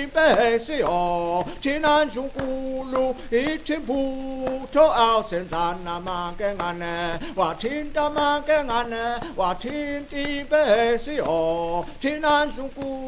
北西哦，天南中古路一天不头熬现在那么个俺呢，我听到嘛个俺呢，我听地北西哦，天南中古。